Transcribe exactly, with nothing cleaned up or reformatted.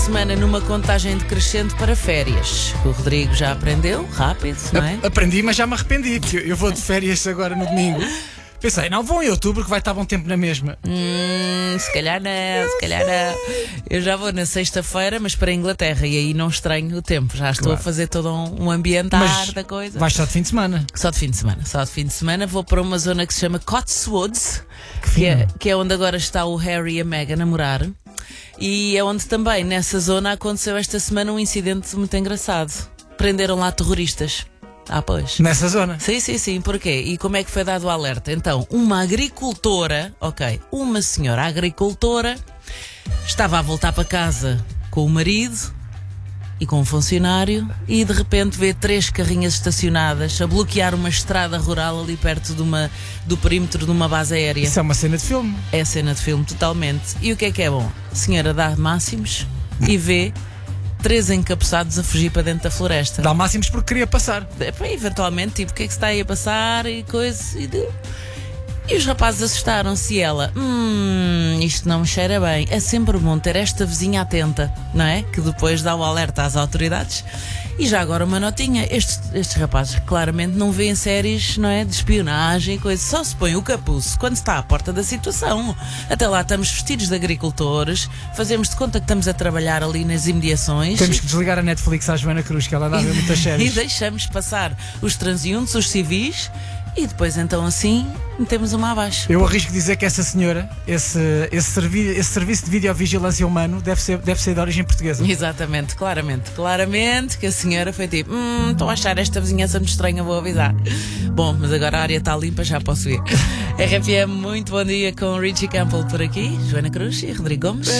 Semana numa contagem decrescente para férias. O Rodrigo já aprendeu, rápido, não é? Aprendi, mas já me arrependi. Eu vou de férias agora no domingo. Pensei, não vou em outubro que vai estar bom tempo na mesma. Hum, se calhar não, se calhar não. Eu já vou na sexta-feira, mas para a Inglaterra, e aí não estranho o tempo. Já estou Claro. a fazer todo um, um ambientar Mas da coisa. vais só de fim de semana. Só de fim de semana, só de fim de semana. Vou para uma zona que se chama Cotswolds, que, fino. é, que é onde agora está o Harry e a Meghan a namorar. E é onde também, nessa zona, aconteceu esta semana um incidente muito engraçado. Prenderam lá terroristas. Ah, pois. Nessa zona. Sim, sim, sim. Porquê? E como é que foi dado o alerta? Então, uma agricultora, ok, uma senhora agricultora, estava a voltar para casa com o marido e com um funcionário e de repente vê três carrinhas estacionadas a bloquear uma estrada rural ali perto de uma, do perímetro de uma base aérea. Isso é uma cena de filme. É cena de filme totalmente. E o que é que é bom? A senhora dá máximos e vê três encapuçados a fugir para dentro da floresta. Dá máximos porque queria passar. É, pá, eventualmente, tipo, o que é que se está aí a passar e coisa. E, de... e os rapazes assustaram-se e ela, hum, isto não me cheira bem. É sempre bom ter esta vizinha atenta, não é? Que depois dá o alerta às autoridades. E já agora uma notinha, estes, estes rapazes claramente não veem séries, não é? De espionagem e coisa, só se põe o capuz quando está à porta da situação. Até lá estamos vestidos de agricultores, fazemos de conta que estamos a trabalhar ali nas imediações. Temos que desligar a Netflix à Joana Cruz, que ela anda a ver muitas séries. E deixamos passar os transeuntes, os civis, e depois então assim metemos uma abaixo. Eu arrisco dizer que essa senhora, esse, esse, servi esse serviço de videovigilância humano deve ser, deve ser de origem portuguesa. Exatamente, claramente, claramente que a senhora foi tipo, hum, estou a achar esta vizinhança muito estranha, vou avisar. Bom, mas agora a área está limpa, já posso ir. R F M, muito bom dia com Richie Campbell por aqui, Joana Cruz e Rodrigo Gomes.